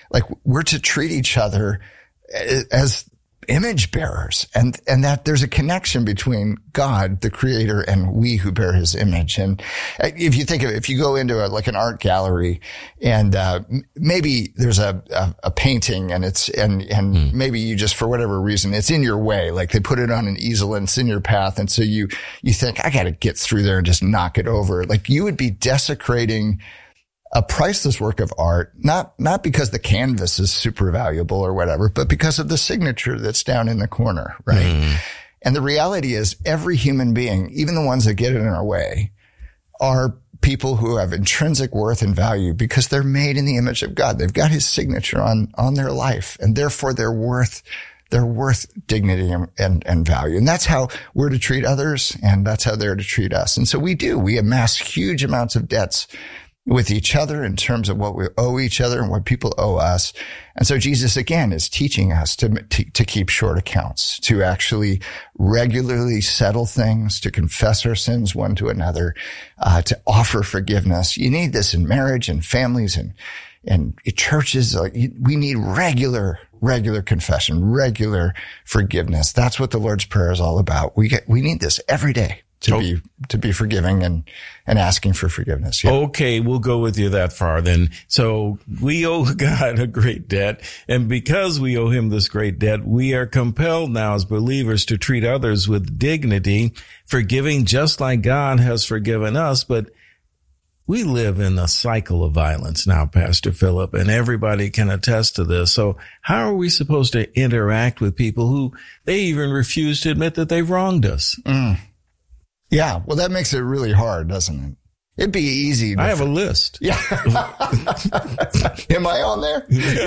like we're to treat each other as image bearers, and that there's a connection between God, the creator, and we who bear his image. And if you think of it, if you go into an art gallery and, maybe there's a painting and maybe you just, for whatever reason, it's in your way. Like they put it on an easel and it's in your path. And so you think, I got to get through there and just knock it over. Like you would be desecrating a priceless work of art, not because the canvas is super valuable or whatever, but because of the signature that's down in the corner, right? And the reality is every human being, even the ones that get in our way, are people who have intrinsic worth and value because they're made in the image of God. They've got his signature on their life, and therefore they're worth dignity and value. And that's how we're to treat others, and that's how they're to treat us. And so we amass huge amounts of debts with each other in terms of what we owe each other and what people owe us. And so Jesus, again, is teaching us to keep short accounts, to actually regularly settle things, to confess our sins one to another, to offer forgiveness. You need this in marriage and families and churches. We need regular confession, regular forgiveness. That's what the Lord's Prayer is all about. We need this every day. To be forgiving and asking for forgiveness. Yeah. Okay, we'll go with you that far then. So we owe God a great debt, and because we owe him this great debt, we are compelled now as believers to treat others with dignity, forgiving just like God has forgiven us. But we live in a cycle of violence now, Pastor Philip, and everybody can attest to this. So how are we supposed to interact with people who they even refuse to admit that they've wronged us? Yeah, well, that makes it really hard, doesn't it? It'd be easy. I have a list. Yeah. Am I on there?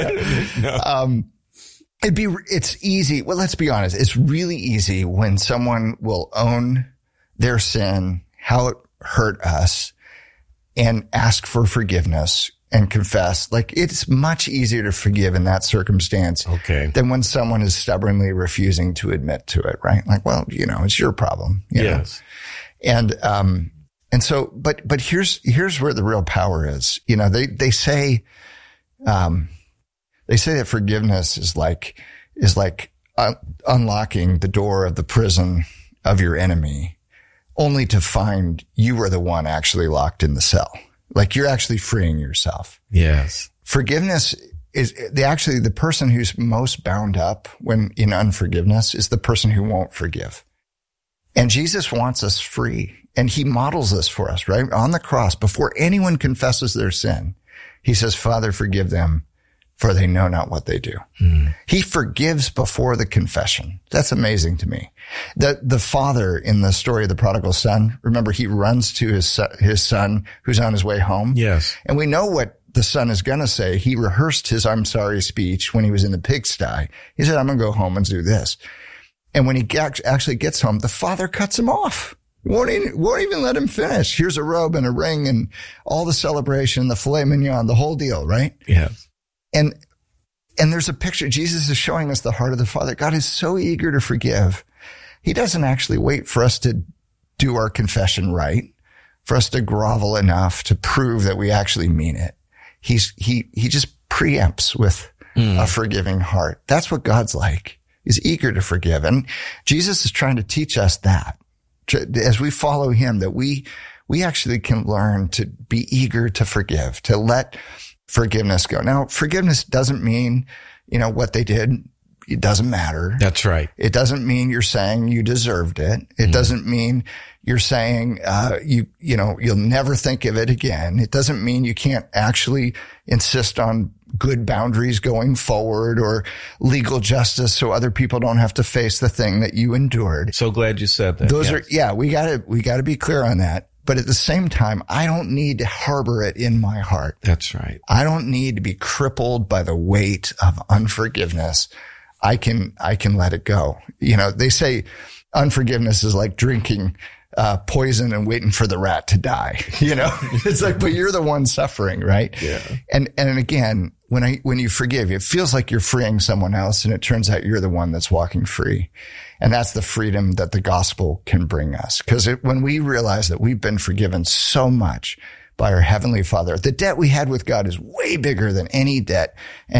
No. It's easy. Well, let's be honest. It's really easy when someone will own their sin, how it hurt us, and ask for forgiveness and confess. Like, it's much easier to forgive in that circumstance than when someone is stubbornly refusing to admit to it, right? Like, well, it's your problem. Yes. And so, but here's where the real power is. They say that forgiveness is like unlocking the door of the prison of your enemy, only to find you were the one actually locked in the cell. Like you're actually freeing yourself. Yes. Forgiveness is the person who's most bound up when in unforgiveness is the person who won't forgive. And Jesus wants us free, and he models this for us, right? On the cross, before anyone confesses their sin, he says, Father, forgive them, for they know not what they do. He forgives before the confession. That's amazing to me. The father in the story of the prodigal son, remember, he runs to his son who's on his way home. Yes. And we know what the son is going to say. He rehearsed his I'm sorry speech when he was in the pigsty. He said, I'm going to go home and do this. And when he actually gets home, the father cuts him off. Won't even let him finish. Here's a robe and a ring and all the celebration, the filet mignon, the whole deal, right? Yeah. And there's a picture. Jesus is showing us the heart of the Father. God is so eager to forgive. He doesn't actually wait for us to do our confession right, for us to grovel enough to prove that we actually mean it. He just preempts with a forgiving heart. That's what God's like. He's eager to forgive. And Jesus is trying to teach us that as we follow him, that we actually can learn to be eager to forgive, to let forgiveness go. Now, forgiveness doesn't mean, what they did, it doesn't matter. That's right. It doesn't mean you're saying you deserved it. It doesn't mean you're saying, you'll never think of it again. It doesn't mean you can't actually insist on good boundaries going forward or legal justice so other people don't have to face the thing that you endured. So glad you said that. We gotta be clear on that. But at the same time, I don't need to harbor it in my heart. That's right. I don't need to be crippled by the weight of unforgiveness. I can let it go. They say unforgiveness is like drinking poison and waiting for the rat to die. It's like, but you're the one suffering, right? Yeah. And again, when you forgive, it feels like you're freeing someone else, and it turns out you're the one that's walking free. And that's the freedom that the gospel can bring us. Because when we realize that we've been forgiven so much by our Heavenly Father, the debt we had with God is way bigger than any debt